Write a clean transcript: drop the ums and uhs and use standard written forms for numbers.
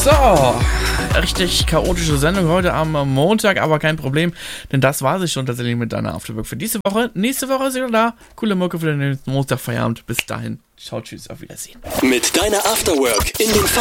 So, richtig chaotische Sendung heute am Montag, aber kein Problem, denn das war es schon tatsächlich mit deiner Afterwork für diese Woche. Nächste Woche ist wieder da. Coole Mucke für den nächsten Montag, Feierabend. Bis dahin. Ciao, tschüss, auf Wiedersehen. Mit deiner Afterwork in den